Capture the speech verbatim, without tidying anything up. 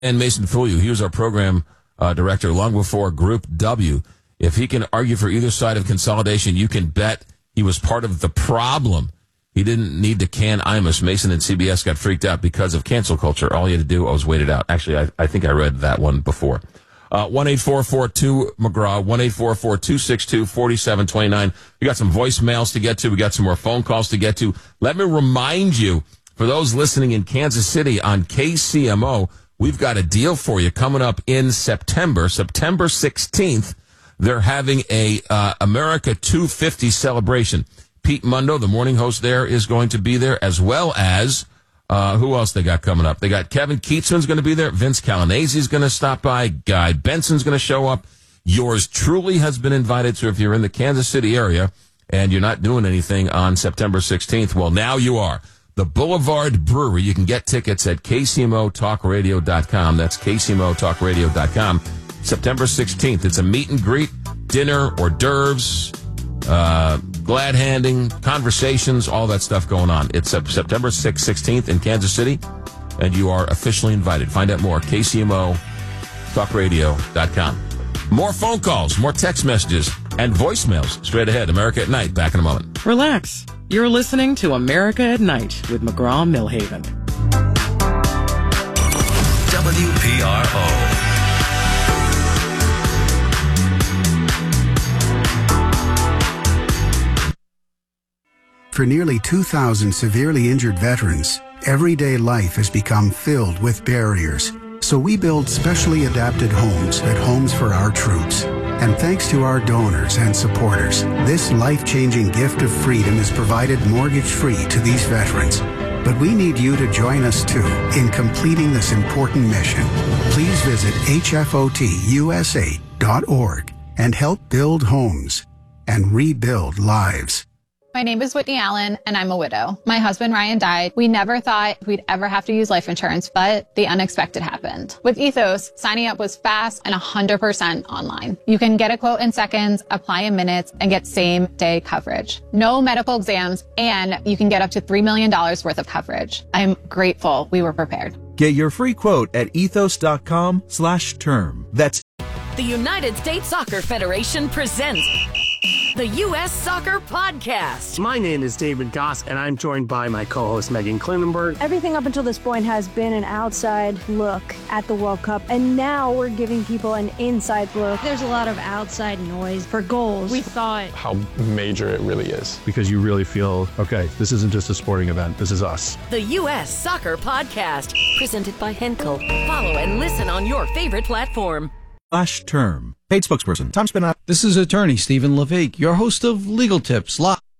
And Mason fool you. He was our program uh, director long before Group W. If he can argue for either side of consolidation, you can bet he was part of the problem. He didn't need to can Imus. Mason and C B S got freaked out because of cancel culture. All you had to do was wait it out. Actually, I, I think I read that one before. Uh, one eight four four two McGraw, one eight four four two six two four seven two nine. We got some voicemails to get to. We got some more phone calls to get to. Let me remind you, for those listening in Kansas City on K C M O, we've got a deal for you coming up in September, September sixteenth. They're having a uh, America two fifty celebration. Pete Mundo, the morning host there, is going to be there, as well as, uh, who else they got coming up? They got Kevin Keatsman's going to be there. Vince Calanese is going to stop by. Guy Benson's going to show up. Yours truly has been invited. So if you're in the Kansas City area and you're not doing anything on September sixteenth, well, now you are. The Boulevard Brewery. You can get tickets at K C M O talk radio dot com. That's K C M O talk radio dot com. September sixteenth. It's a meet and greet, dinner, hors d'oeuvres, uh, glad handing, conversations, all that stuff going on. It's uh, September sixth, sixteenth in Kansas City, and you are officially invited. Find out more, K C M O talk radio dot com. More phone calls, more text messages, and voicemails straight ahead. America at Night, back in a moment. Relax. You're listening to America at Night with McGraw-Millhaven. W P R O. For nearly two thousand severely injured veterans, everyday life has become filled with barriers. So we build specially adapted homes at Homes for Our Troops. And thanks to our donors and supporters, this life-changing gift of freedom is provided mortgage-free to these veterans. But we need you to join us, too, in completing this important mission. Please visit H F O T U S A dot org and help build homes and rebuild lives. My name is Whitney Allen, and I'm a widow. My husband, Ryan, died. We never thought we'd ever have to use life insurance, but the unexpected happened. With Ethos, signing up was fast and one hundred percent online. You can get a quote in seconds, apply in minutes, and get same-day coverage. No medical exams, and you can get up to three million dollars worth of coverage. I'm grateful we were prepared. Get your free quote at ethos dot com slash term. That's the United States Soccer Federation presents the U S Soccer Podcast. My name is David Goss, and I'm joined by my co-host Megan Klinenberg. Everything up until this point has been an outside look at the World Cup, and now we're giving people an inside look. There's a lot of outside noise for goals. We thought how major it really is. Because you really feel, okay, this isn't just a sporting event, this is us. The U S Soccer Podcast, presented by Henkel. Follow and listen on your favorite platform. Slash term. Paid spokesperson, Tom Spinner. This is attorney Stephen LeVake, your host of Legal Tips Live.